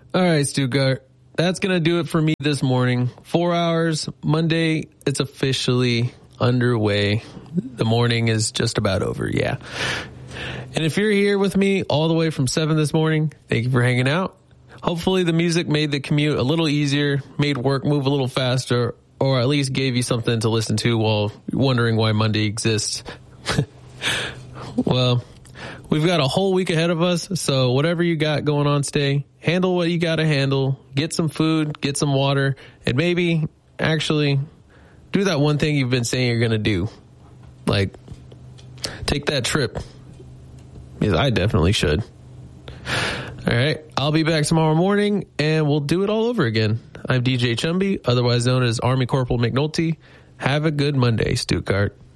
All right, Stuttgart. That's going to do it for me this morning. 4 hours, Monday, it's officially underway. The morning is just about over, yeah. And if you're here with me all the way from 7 this morning, thank you for hanging out. Hopefully the music made the commute a little easier, made work move a little faster, or at least gave you something to listen to while wondering why Monday exists. Well, we've got a whole week ahead of us, so whatever you got going on today, handle what you got to handle, get some food, get some water, and maybe actually do that one thing you've been saying you're going to do. Like, take that trip. Because I definitely should. All right, I'll be back tomorrow morning, and we'll do it all over again. I'm DJ Chumby, otherwise known as Army Corporal McNulty. Have a good Monday, Stuttgart.